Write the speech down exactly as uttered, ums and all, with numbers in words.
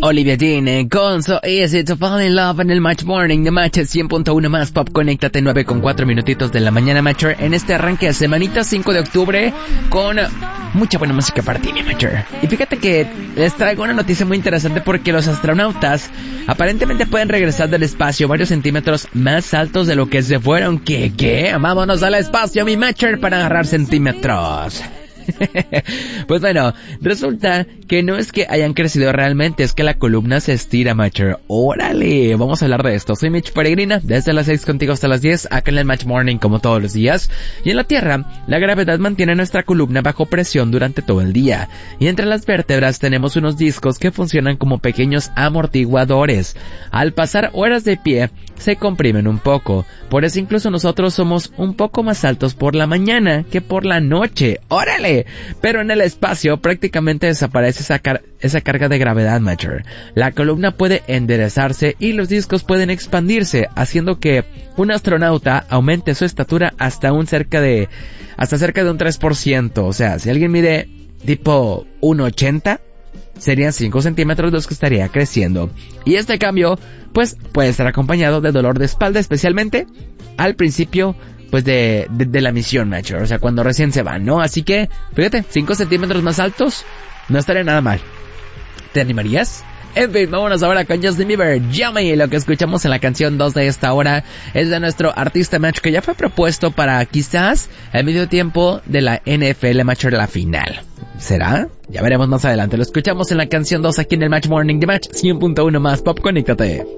Olivia Dean con So Easy to Fall in Love en el Match Morning de Match cien punto uno más Pop. Conéctate nueve con cuatro minutitos de la mañana, Matcher, en este arranque de semanita cinco de octubre con mucha buena música para ti, mi Matcher. Y fíjate que les traigo una noticia muy interesante porque los astronautas aparentemente pueden regresar del espacio varios centímetros más altos de lo que se fueron. ¿Qué? ¿Qué? Vámonos al espacio, mi Matcher, para agarrar centímetros. Pues bueno, resulta que no es que hayan crecido realmente, es que la columna se estira, Matcher. ¡Órale! Vamos a hablar de esto. Soy Mitch Peregrina, desde las seis contigo hasta las diez, acá en el Match Morning como todos los días. Y en la Tierra, la gravedad mantiene nuestra columna bajo presión durante todo el día. Y entre las vértebras tenemos unos discos que funcionan como pequeños amortiguadores. Al pasar horas de pie, se comprimen un poco. Por eso incluso nosotros somos un poco más altos por la mañana que por la noche. ¡Órale! Pero en el espacio prácticamente desaparece esa, car- esa carga de gravedad, Matcher. La columna puede enderezarse y los discos pueden expandirse, haciendo que un astronauta aumente su estatura hasta un cerca de hasta cerca de un tres por ciento. O sea, si alguien mide tipo uno ochenta, serían cinco centímetros los que estaría creciendo. Y este cambio, pues, puede estar acompañado de dolor de espalda, especialmente al principio, pues, de, de, de la misión, Matcher. O sea, cuando recién se van, ¿no? Así que, fíjate, cinco centímetros más altos, no estaría nada mal. ¿Te animarías? En fin, vámonos ahora con Justin Bieber, Yummy. Lo que escuchamos en la canción dos de esta hora es de nuestro artista Match, que ya fue propuesto para quizás el medio tiempo de la N F L, Match, la final. ¿Será? Ya veremos más adelante. Lo escuchamos en la canción dos aquí en el Match Morning de Match cien punto uno más Pop. Conéctate.